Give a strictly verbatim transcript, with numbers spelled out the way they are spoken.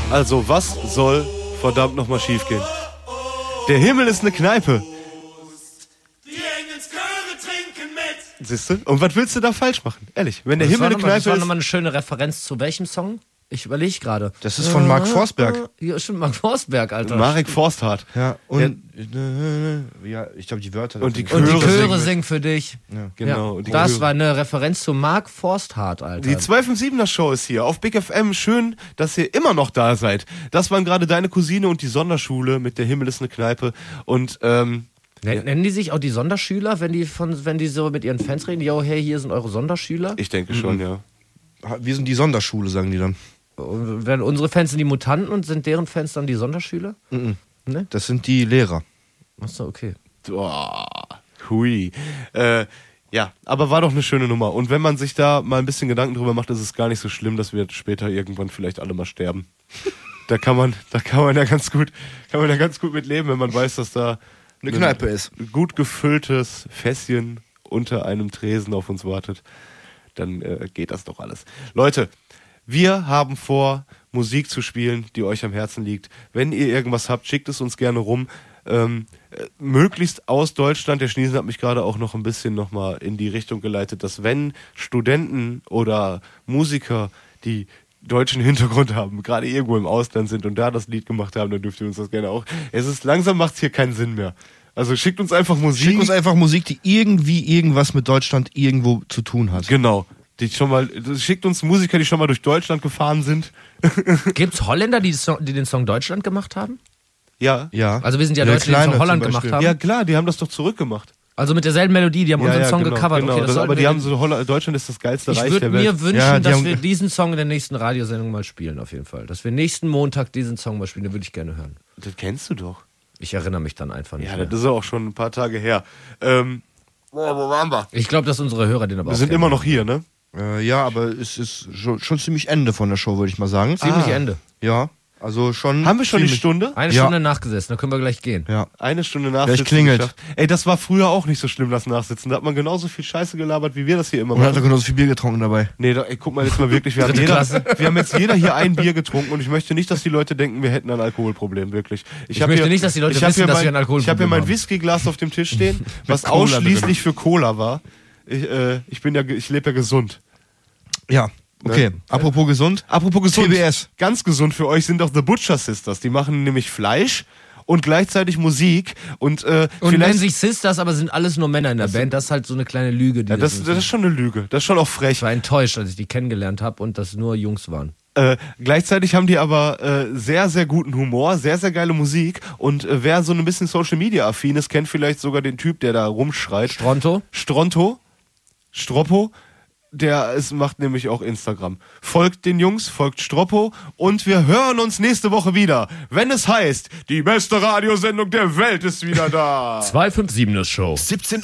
Also, was soll verdammt nochmal schiefgehen? Der Himmel ist eine Kneipe. Die Engelschöre trinken mit. Siehst du? Und was willst du da falsch machen? Ehrlich, wenn der das Himmel eine noch mal, Kneipe das war ist... nochmal eine schöne Referenz zu welchem Song? Ich überlege gerade. Das ist von Mark Forsberg. Ja, stimmt, Mark Forsberg, Alter. Marek Forsthardt. Ja, und ja, ich glaube, die Wörter. Und die Und die Chöre Chöre singen. singen für dich. Ja. Genau. Ja, und die das Chöre. war eine Referenz zu Mark Forsthardt, Alter. Die zwei fünf siebener Show ist hier auf Big F M. Schön, dass ihr immer noch da seid. Das waren gerade deine Cousine und die Sonderschule mit der Himmel ist eine Kneipe. Und ähm, Nen- Nennen die sich auch die Sonderschüler, wenn die von, wenn die so mit ihren Fans reden? Jo, hey, hier sind eure Sonderschüler. ich denke schon, ja. Wir sind die Sonderschule, sagen die dann. Und wenn unsere Fans sind die Mutanten und sind deren Fans dann die Sonderschüler? Mhm. Ne? Das sind die Lehrer. Achso, okay. Boah, hui. Äh, ja, aber war doch eine schöne Nummer. Und wenn man sich da mal ein bisschen Gedanken drüber macht, ist es gar nicht so schlimm, dass wir später irgendwann vielleicht alle mal sterben. Da kann man, da kann man ja ganz gut, kann man ja ganz gut mit leben, wenn man weiß, dass da Eine Kneipe ist. gut gefülltes Fässchen unter einem Tresen auf uns wartet. Dann äh, geht das doch alles. Leute, wir haben vor, Musik zu spielen, die euch am Herzen liegt. Wenn ihr irgendwas habt, schickt es uns gerne rum. Ähm, äh, möglichst aus Deutschland. Der Schniesen hat mich gerade auch noch ein bisschen nochmal in die Richtung geleitet, dass wenn Studenten oder Musiker, die deutschen Hintergrund haben, gerade irgendwo im Ausland sind und da das Lied gemacht haben, dann dürft ihr uns das gerne auch. Es ist langsam, macht es hier keinen Sinn mehr. Also schickt uns einfach Musik. Schick uns einfach Musik, die irgendwie irgendwas mit Deutschland irgendwo zu tun hat. Genau. Die schon mal, schickt uns Musiker, die schon mal durch Deutschland gefahren sind. Gibt's Holländer, die, Song, die den Song Deutschland gemacht haben? Ja. Ja. Also wir sind ja Der Deutsche, die den Kleine Song Holland zum gemacht Beispiel. haben. Ja klar, die haben das doch zurückgemacht. Also mit derselben Melodie, die haben unseren Song genau, gecovert. Genau. Okay, das das, sollten aber die wir- haben so, Holland, Deutschland ist das geilste Ich Reich würde der Welt. mir wünschen, Ja, die dass haben- wir diesen Song in der nächsten Radiosendung mal spielen, auf jeden Fall. Dass wir nächsten Montag diesen Song mal spielen, den würde ich gerne hören. Das kennst du doch. Ich erinnere mich dann einfach nicht Ja, mehr. das ist auch schon ein paar Tage her. Ähm, boah, wo waren wir? Ich glaube, dass unsere Hörer den aber Wir auch sind kennen. immer noch hier, ne? Äh, ja, aber es ist schon, schon ziemlich Ende von der Show, würde ich mal sagen. Ziemlich Ah. Ende. Ja, also schon. Haben wir schon die ziemlich- Stunde? Eine Ja. Stunde nachgesessen, dann können wir gleich gehen. Ja. Eine Stunde nach. Gleich klingelt. Ey, das war früher auch nicht so schlimm, das Nachsitzen. Da hat man genauso viel Scheiße gelabert, wie wir das hier immer Und hat er machen. genauso viel Bier getrunken dabei. Nee, da, ey, guck mal jetzt mal wirklich, wir haben, Dritte jeder, Klasse. wir haben jetzt jeder hier ein Bier getrunken und ich möchte nicht, dass die Leute denken, wir hätten ein Alkoholproblem, wirklich. Ich hab möchte hier, nicht, dass die Leute ich hab wissen, hier dass mein, wir ein Alkoholproblem Ich habe hier mein haben. Whiskyglas auf dem Tisch stehen, was Cola ausschließlich für Cola war. Ich, äh, ich bin ja, ge- ich lebe ja gesund. Ja, okay. Ne? Apropos gesund. Apropos gesund. T B S. Ganz gesund für euch sind auch The Butcher Sisters. Die machen nämlich Fleisch und gleichzeitig Musik und äh, Und vielleicht nennen sich Sisters, aber sind alles nur Männer in der Band. Das ist halt so eine kleine Lüge. Die ja, das, das ist schon eine Lüge. Das ist schon auch frech. ich war enttäuscht, als ich die kennengelernt habe und das nur Jungs waren. Äh, gleichzeitig haben die aber äh, sehr, sehr guten Humor, sehr, sehr geile Musik und äh, wer so ein bisschen Social Media affin ist, kennt vielleicht sogar den Typ, der da rumschreit. Stronto? Stronto, Stroppo, der es macht nämlich auch Instagram. Folgt den Jungs, folgt Stroppo und wir hören uns nächste Woche wieder, wenn es heißt, die beste Radiosendung der Welt ist wieder da. zwei fünf sieben Show. siebzehn